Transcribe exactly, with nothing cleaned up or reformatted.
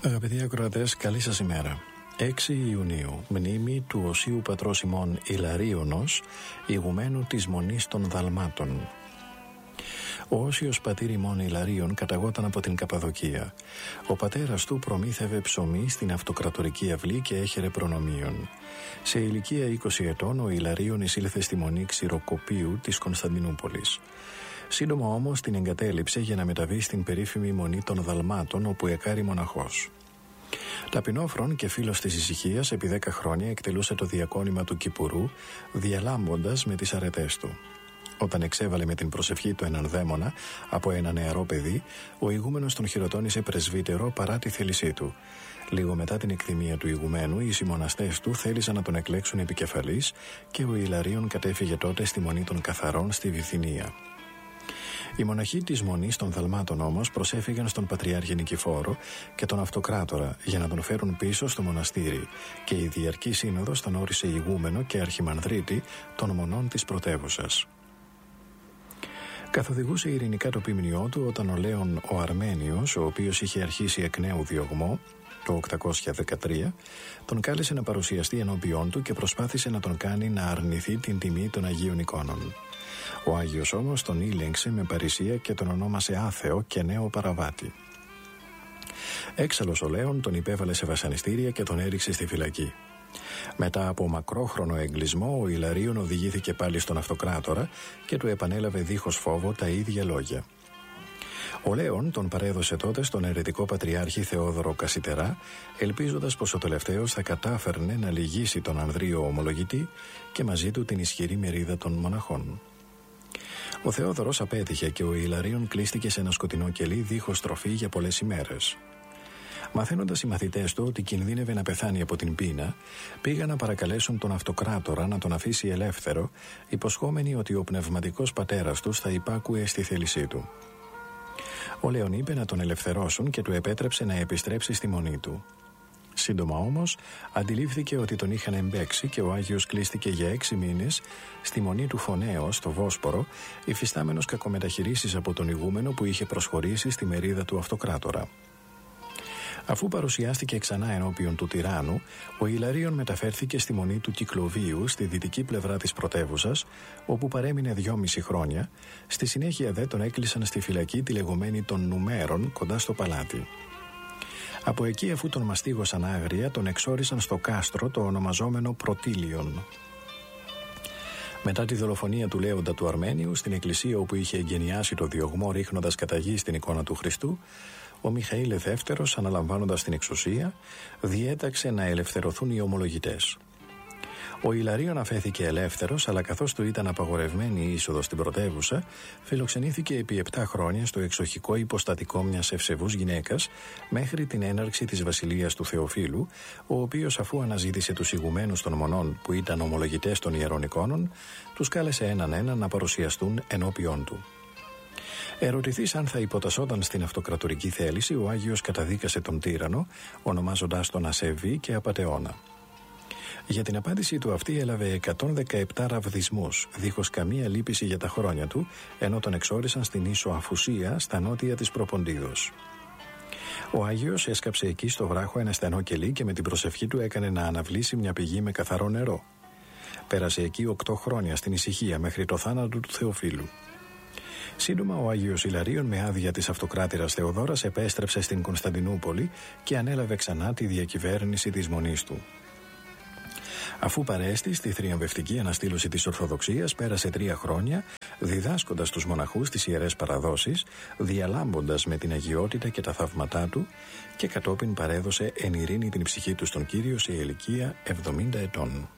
Αγαπητοί ακροατές, καλή σας ημέρα. έξι Ιουνίου, μνήμη του Οσίου Πατρός ημών Ιλαρίωνος, ηγουμένου της Μονής των Δαλμάτων. Ο Όσιος πατήρ ημών Ιλαρίων καταγόταν από την Καπαδοκία. Ο πατέρας του προμήθευε ψωμί στην αυτοκρατορική αυλή και έχερε προνομίων. Σε ηλικία είκοσι ετών ο Ιλαρίων εισήλθε στη Μονή Ξηροκοπίου της Κωνσταντινούπολης. Σύντομα όμως την εγκατέλειψε για να μεταβεί στην περίφημη Μονή των Δαλμάτων, όπου εκάρει μοναχός. Ταπεινόφρον και φίλος της ησυχίας, επί δέκα χρόνια εκτελούσε το διακόνημα του Κυπουρού, διαλάμποντας με τις αρετές του. Όταν εξέβαλε με την προσευχή του έναν δαίμονα από ένα νεαρό παιδί, ο ηγούμενος τον χειροτώνησε πρεσβύτερο παρά τη θέλησή του. Λίγο μετά την εκθυμία του ηγουμένου, οι συμμοναστές του θέλησαν να τον εκλέξουν επικεφαλής και ο Ιλαρίων κατέφυγε τότε στη Μονή των Καθαρών στη Βυθινία. Οι μοναχοί της Μονής των Δαλμάτων όμως προσέφυγαν στον Πατριάρχη Νικηφόρο και τον Αυτοκράτορα για να τον φέρουν πίσω στο μοναστήρι, και η Διαρκή Σύνοδος τον όρισε ηγούμενο και αρχιμανδρίτη των Μονών της πρωτεύουσας. Καθοδηγούσε ειρηνικά το ποιμνιό του όταν ο Λέων ο Αρμένιος, ο οποίος είχε αρχίσει εκ νέου διωγμό το οκτακόσια δεκατρία, τον κάλεσε να παρουσιαστεί ενώπιόν του και προσπάθησε να τον κάνει να αρνηθεί την τιμή των Αγίων Εικόνων. Ο Άγιος όμως τον ήλεγξε με παρησία και τον ονόμασε άθεο και νέο παραβάτη. Έξαλλος ο Λέων τον υπέβαλε σε βασανιστήρια και τον έριξε στη φυλακή. Μετά από μακρόχρονο εγκλισμό, ο Ιλαρίων οδηγήθηκε πάλι στον Αυτοκράτορα και του επανέλαβε δίχως φόβο τα ίδια λόγια. Ο Λέων τον παρέδωσε τότε στον αιρετικό πατριάρχη Θεόδωρο Κασιτερά, ελπίζοντας πως ο τελευταίος θα κατάφερνε να λυγίσει τον Ανδρείο ομολογητή και μαζί του την ισχυρή μερίδα των μοναχών. Ο Θεόδωρος απέτυχε και ο Ιλαρίων κλείστηκε σε ένα σκοτεινό κελί δίχως τροφή για πολλές ημέρες. Μαθαίνοντας οι μαθητές του ότι κινδύνευε να πεθάνει από την πείνα, πήγαν να παρακαλέσουν τον Αυτοκράτορα να τον αφήσει ελεύθερο, υποσχόμενοι ότι ο πνευματικός πατέρας τους θα υπάκουε στη θέλησή του. Ο Λέων είπε να τον ελευθερώσουν και του επέτρεψε να επιστρέψει στη μονή του. Σύντομα όμως αντιλήφθηκε ότι τον είχαν εμπέξει και ο Άγιος κλείστηκε για έξι μήνες στη Μονή του Φωνέως στο Βόσπορο, υφιστάμενος κακομεταχειρήσεις από τον ηγούμενο που είχε προσχωρήσει στη μερίδα του Αυτοκράτορα. Αφού παρουσιάστηκε ξανά ενώπιον του τυράννου, ο Ιλαρίων μεταφέρθηκε στη Μονή του Κυκλοβίου στη δυτική πλευρά της πρωτεύουσας, όπου παρέμεινε δυόμιση χρόνια. Στη συνέχεια δε τον έκλεισαν στη φυλακή τη λεγόμενη των Νουμέρων κοντά στο παλάτι. Από εκεί, αφού τον μαστίγωσαν άγρια, τον εξόρισαν στο κάστρο το ονομαζόμενο Πρωτήλιον. Μετά τη δολοφονία του Λέοντα του Αρμένιου στην εκκλησία όπου είχε εγκαινιάσει το διωγμό ρίχνοντας κατά γη στην εικόνα του Χριστού, ο Μιχαήλ Δεύτερος, αναλαμβάνοντας την εξουσία, διέταξε να ελευθερωθούν οι ομολογητές. Ο Ιλαρίων αφέθηκε ελεύθερος, αλλά καθώς του ήταν απαγορευμένη η είσοδος στην πρωτεύουσα, φιλοξενήθηκε επί επτά χρόνια στο εξοχικό υποστατικό μιας ευσεβούς γυναίκας μέχρι την έναρξη της βασιλείας του Θεοφύλου, ο οποίος, αφού αναζήτησε τους ηγουμένους των Μονών που ήταν ομολογητές των Ιερών Εικόνων, τους κάλεσε έναν έναν να παρουσιαστούν ενώπιόν του. Ερωτηθείς αν θα υποτασσόταν στην αυτοκρατορική θέληση, ο Άγιος καταδίκασε τον τύραννο, ονομάζοντας τον ασεβή και απατεώνα. Για την απάντησή του αυτή έλαβε εκατόν δεκαεπτά ραβδισμούς, δίχως καμία λύπηση για τα χρόνια του, ενώ τον εξόρισαν στην ίσο Αφουσία, στα νότια της Προποντίδος. Ο Άγιος έσκαψε εκεί στο βράχο ένα στενό κελί και με την προσευχή του έκανε να αναβλήσει μια πηγή με καθαρό νερό. Πέρασε εκεί οκτώ χρόνια στην ησυχία μέχρι το θάνατο του Θεοφύλου. Σύντομα ο Άγιος Ιλαρίων με άδεια της αυτοκράτηρας Θεοδόρας επέστρεψε στην Κωνσταντινούπολη και ανέλαβε ξανά τη διακυβέρνηση της Μονής του. Αφού παρέστη στη θριαμβευτική αναστήλωση της Ορθοδοξίας, πέρασε τρία χρόνια διδάσκοντας τους μοναχούς τις ιερές παραδόσεις, διαλάμποντας με την αγιότητα και τα θαύματά του, και κατόπιν παρέδωσε εν ειρήνη την ψυχή του στον Κύριο σε ηλικία εβδομήντα ετών.